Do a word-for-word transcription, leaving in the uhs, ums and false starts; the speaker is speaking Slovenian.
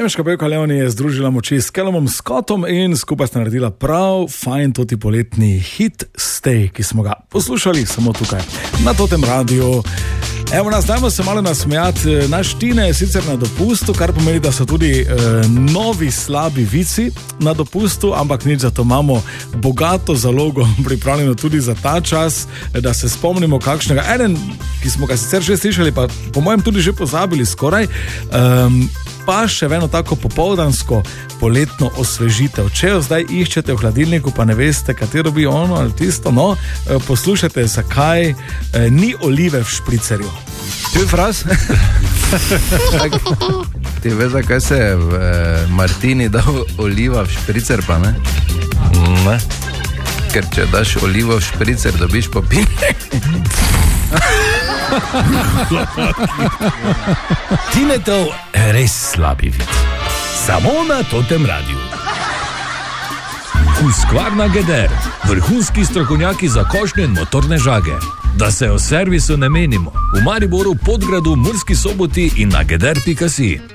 Nemška pevka Leonie je združila moči s Callumom Scottom in skupaj sta naredila prav fajn toti poletni hit Stay, ki smo ga poslušali samo tukaj na totem radiju. Evo nas, dajmo se malo nasmejati. Naš Tine je sicer na dopustu, kar pomeni, da so tudi e, novi slabi vici na dopustu, ampak nič, zato imamo bogato zalogo pripravljeno tudi za ta čas, da se spomnimo kakšnega. Eden, ki smo ga sicer že slišali, pa po mojem tudi že pozabili skoraj, um, pa še eno tako popoldansko poletno osvežitev. Če jo zdaj iščete v hladilniku, pa ne veste, katero bi ono ali tisto, no, poslušajte, zakaj eh, ni olive v špricerju. Ti je fraz? Ti veš, zakaj se je v eh, Martini dal oliva v špricer, pa ne? Ne. Ker če daš olivo v špricer, dobiš popine. Tinetov res slabi vid. Samo na totem radiju. Husqvarna Geder, vrhunski strokovnjaki za košnje in motorne žage. Da se o servisu ne menimo. V Mariboru, Podgradu, Murski Soboti in na geder pika si.